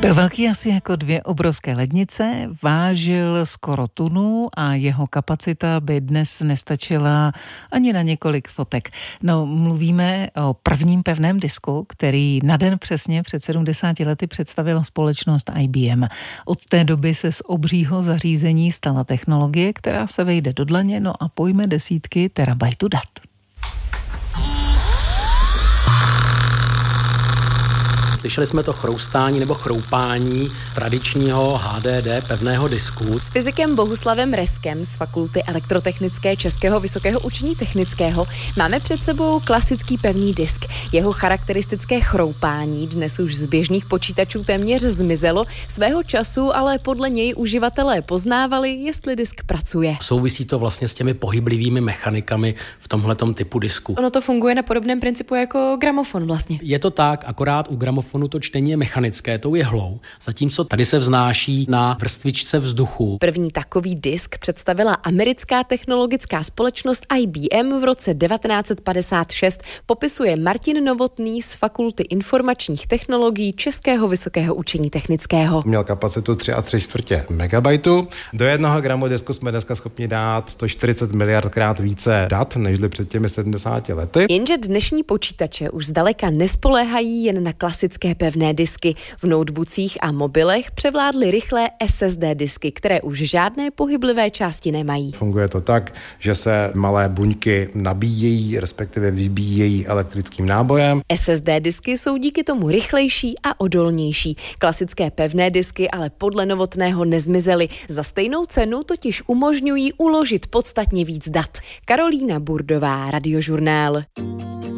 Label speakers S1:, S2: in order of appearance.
S1: Byl velký asi jako 2 obrovské lednice, vážil skoro tunu a jeho kapacita by dnes nestačila ani na několik fotek. No, mluvíme o prvním pevném disku, který na den přesně před 70 lety představila společnost IBM. Od té doby se z obřího zařízení stala technologie, která se vejde do dlaně, no a pojme desítky terabajtů dat.
S2: Slyšeli jsme to chroustání nebo chroupání tradičního HDD pevného disku.
S3: S fyzikem Bohuslavem Reskem z Fakulty elektrotechnické Českého vysokého učení technického máme před sebou klasický pevný disk. Jeho charakteristické chroupání dnes už z běžných počítačů téměř zmizelo. Svého času ale podle něj uživatelé poznávali, jestli disk pracuje.
S2: Souvisí to vlastně s těmi pohyblivými mechanikami v tomhletom typu disku.
S3: Ono to funguje na podobném principu jako gramofon vlastně.
S2: Je to tak, akorát u gramofonu to čtení je mechanické, tou jehlou, zatímco tady se vznáší na vrstvičce vzduchu.
S3: První takový disk představila americká technologická společnost IBM v roce 1956, popisuje Martin Novotný z Fakulty informačních technologií Českého vysokého učení technického.
S4: Měl kapacitu 3,75 megabajtu. Do 1 gramu disku jsme dneska schopni dát 140 miliardkrát více dat, než před těmi 70 lety.
S3: Jenže dnešní počítače už zdaleka nespoléhají jen na klasické pevné disky. V noteboocích a mobilech převládly rychlé SSD disky, které už žádné pohyblivé části nemají.
S4: Funguje to tak, že se malé buňky nabíjejí, respektive vybíjejí elektrickým nábojem.
S3: SSD disky jsou díky tomu rychlejší a odolnější. Klasické pevné disky ale podle Novotného nezmizely. Za stejnou cenu totiž umožňují uložit podstatně víc dat. Karolína Burdová, Radiožurnál.